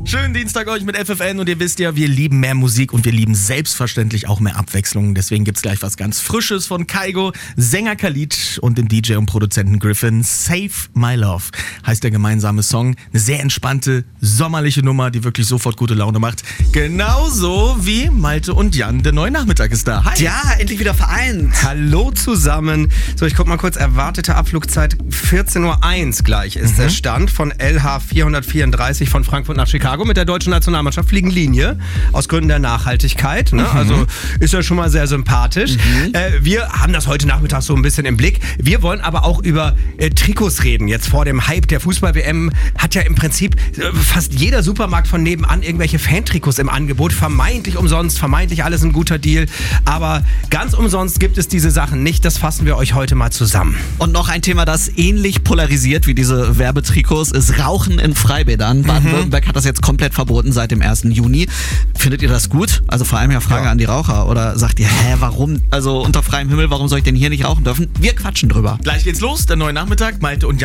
Schönen Dienstag euch mit FFN und ihr wisst ja, wir lieben mehr Musik und wir lieben selbstverständlich auch mehr Abwechslung. Deswegen gibt's gleich was ganz Frisches von Kygo, Sänger Khalid und dem DJ und Produzenten Griffin. Save My Love heißt der gemeinsame Song. Eine sehr entspannte, sommerliche Nummer, die wirklich sofort gute Laune macht. Genauso wie Malte und Jan. Der neue Nachmittag ist da. Hi. Ja, endlich wieder vereint. Hallo zusammen. So, ich guck mal kurz, erwartete Abflugzeit 14.01 Uhr gleich ist der Stand von LH 434 von Frankfurt nach Chicago. Mit der deutschen Nationalmannschaft fliegen Linie aus Gründen der Nachhaltigkeit. Ne? Also ist ja schon mal sehr sympathisch. Wir haben das heute Nachmittag so ein bisschen im Blick. Wir wollen aber auch über Trikots reden. Jetzt vor dem Hype der Fußball-WM hat ja im Prinzip fast jeder Supermarkt von nebenan irgendwelche Fantrikots im Angebot. Vermeintlich umsonst, vermeintlich alles ein guter Deal. Aber ganz umsonst gibt es diese Sachen nicht. Das fassen wir euch heute mal zusammen. Und noch ein Thema, das ähnlich polarisiert wie diese Werbetrikots, ist Rauchen in Freibädern. Baden-Württemberg hat das jetzt komplett verboten seit dem 1. Juni. Findet ihr das gut? Also vor allem ja Frage an die Raucher. Oder sagt ihr, warum? Also unter freiem Himmel, warum soll ich denn hier nicht rauchen dürfen? Wir quatschen drüber. Gleich geht's los, der neue Nachmittag. Malte und Jan